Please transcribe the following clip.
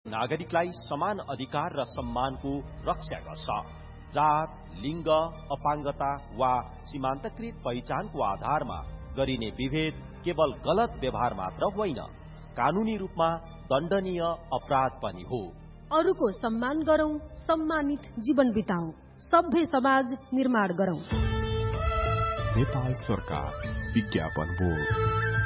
नागरिकलाई समान अधिकार र सम्मानको रक्षा गर्छ। जात, लिङ्ग, अपाङ्गता वा सीमान्तकृत पहिचानको आधारमा गरिने विभेद केवल गलत व्यवहार मात्र होइन, कानूनी रूपमा दण्डनीय अपराध पनि हो। अरूको सम्मान गरौं, सम्मानित जीवन बिताउँ, सभ्य समाज निर्माण गरौं। नेपाल सरकार विज्ञापन बोर्ड।